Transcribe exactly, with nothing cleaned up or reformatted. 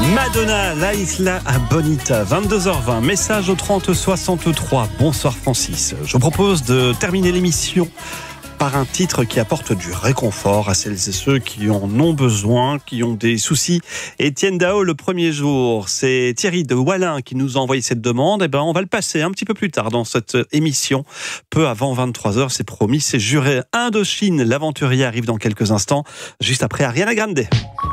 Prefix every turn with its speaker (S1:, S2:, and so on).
S1: Madonna, La Isla Bonita, vingt-deux heures vingt, message au trente soixante-trois. Bonsoir Francis. Je vous propose de terminer l'émission par un titre qui apporte du réconfort à celles et ceux qui en ont besoin, qui ont des soucis. Étienne Dao, le premier jour, c'est Thierry de Wallin qui nous a envoyé cette demande. Et ben, on va le passer un petit peu plus tard dans cette émission, peu avant vingt-trois heures, c'est promis, c'est juré. Indochine, l'aventurier arrive dans quelques instants, juste après Ariana Grande.